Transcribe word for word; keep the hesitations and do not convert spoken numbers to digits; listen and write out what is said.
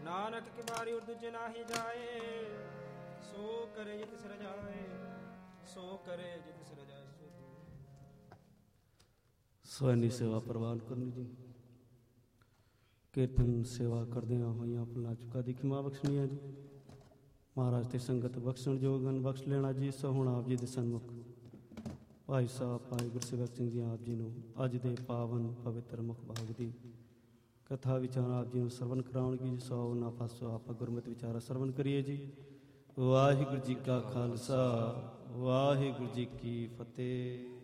ਨਾਨਕ ਕੇ ਬਾਰੀ ਉਰ ਦੂਜੇ ਨਾਹੀ ਜਾਏ, ਸੋ ਕਰੇ ਜਿਤਿ ਸਿਰ ਜਾਏ, ਸੋ ਕਰੇ ਜਿਤਿ ਸਿਰ ਜਾਏ। ਸੋ ਇੰਨੀ ਸੇਵਾ ਪ੍ਰਵਾਨ ਕਰਨੀ ਜੀ। ਕੀਰਤਨ ਸੇਵਾ ਕਰਦਿਆਂ ਹੋਈਆਂ ਫੁੱਲਾਂ ਚੁਕਾ ਦੀ ਖਿਮਾ ਬਖਸ਼ਣੀ ਹੈ ਜੀ। ਮਹਾਰਾਜ ਤੇ ਸੰਗਤ ਬਖਸ਼ਣ ਜੋਗਨ ਬਖਸ਼ ਲੈਣਾ ਜੀ। ਸੋ ਹੁਣ ਆਪ ਜੀ ਦੇ ਸਨਮੁਖ ਭਾਈ ਸਾਹਿਬ ਭਾਈ ਗੁਰਸੇਵਕ ਸਿੰਘ ਜੀ ਆਪ ਜੀ ਨੂੰ ਅੱਜ ਦੇ ਪਾਵਨ ਪਵਿੱਤਰ ਮੁਖ ਭਾਗ ਦੀ ਕਥਾ ਵਿਚਾਰ ਆਪ ਜੀ ਨੂੰ ਸਰਵਨ ਕਰਾਉਣਗੇ ਜੀ। ਸੋ ਨਾ ਪਾਸੋਂ ਆਪਾਂ ਗੁਰਮਤਿ ਵਿਚਾਰਾ ਸਰਵਨ ਕਰੀਏ ਜੀ। ਵਾਹਿਗੁਰੂ ਜੀ ਕਾ ਖਾਲਸਾ, ਵਾਹਿਗੁਰੂ ਜੀ ਕੀ ਫਤਿਹ।